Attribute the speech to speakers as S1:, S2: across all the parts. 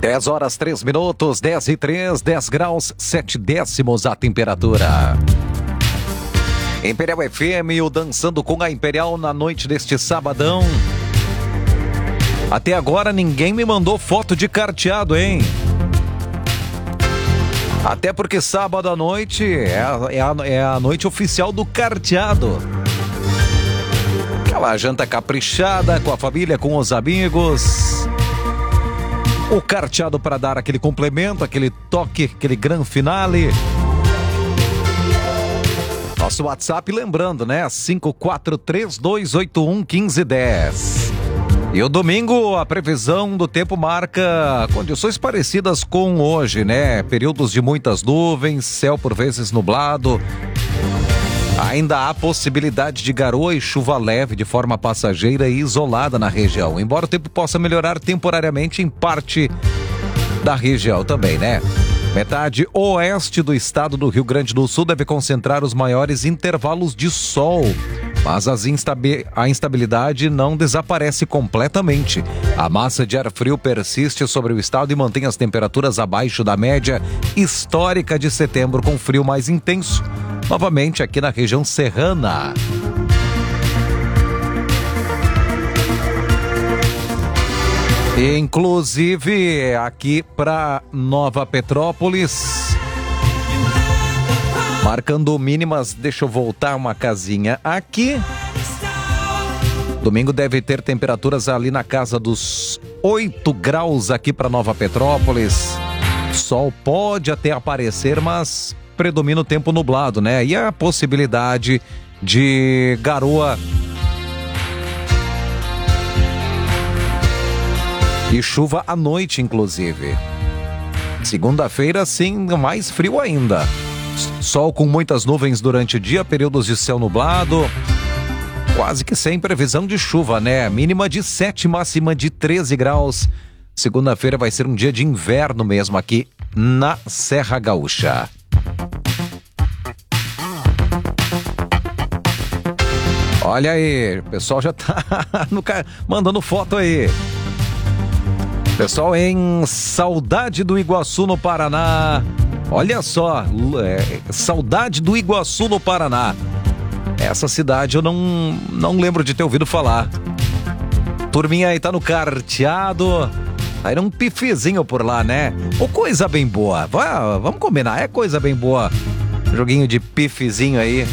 S1: 10 horas 3 minutos, 10 e 3, 10 graus 7 décimos a temperatura. Imperial FM, o Dançando com a Imperial na noite deste sabadão. Até agora ninguém me mandou foto de carteado, hein? Até porque sábado à noite é a noite oficial do carteado. Aquela janta caprichada com a família, com os amigos. O carteado para dar aquele complemento, aquele toque, aquele grande finale. Nosso WhatsApp, lembrando, né? 5432811510. E o domingo, a previsão do tempo marca condições parecidas com hoje, né? Períodos de muitas nuvens, céu por vezes nublado. Ainda há possibilidade de garoa e chuva leve de forma passageira e isolada na região. Embora o tempo possa melhorar temporariamente em parte da região também, né? Metade oeste do estado do Rio Grande do Sul deve concentrar os maiores intervalos de sol. Mas a instabilidade não desaparece completamente. A massa de ar frio persiste sobre o estado e mantém as temperaturas abaixo da média histórica de setembro, com frio mais intenso, novamente aqui na região serrana. Inclusive aqui para Nova Petrópolis, marcando mínimas, deixa eu voltar uma casinha aqui. Domingo deve ter temperaturas ali na casa dos 8 graus aqui para Nova Petrópolis. Sol pode até aparecer, mas predomina o tempo nublado, né? E a possibilidade de garoa e chuva à noite, inclusive. Segunda-feira, sim, mais frio ainda. Sol com muitas nuvens durante o dia, períodos de céu nublado, quase que sem previsão de chuva, né? Mínima de 7, máxima de 13 graus. Segunda-feira vai ser um dia de inverno mesmo aqui na Serra Gaúcha. Olha aí, o pessoal já tá mandando foto aí. Pessoal em Saudade do Iguaçu, no Paraná. Olha só, Saudade do Iguaçu, no Paraná. Essa cidade eu não lembro de ter ouvido falar. Turminha aí tá no carteado. Aí um pifezinho por lá, né? Ou coisa bem boa. Vamos combinar, é coisa bem boa. Joguinho de pifezinho aí.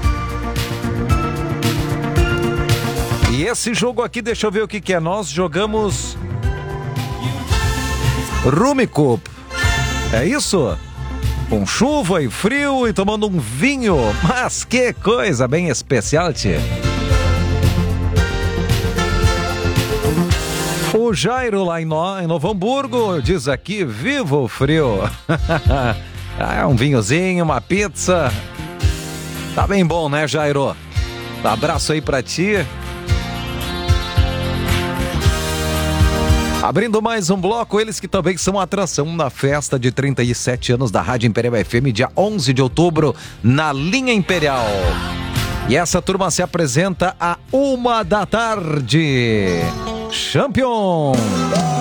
S1: E esse jogo aqui, deixa eu ver o que é. Nós jogamos Rummikub. É isso? Com chuva e frio e tomando um vinho. Mas que coisa bem especial, tia. O Jairo lá em Novo Hamburgo diz aqui, viva o frio. Um vinhozinho, uma pizza. Tá bem bom, né, Jairo? Abraço aí pra ti. Abrindo mais um bloco, eles que também são atração na festa de 37 anos da Rádio Imperial FM, dia 11 de outubro, na Linha Imperial. E essa turma se apresenta à 1 da tarde. Champion!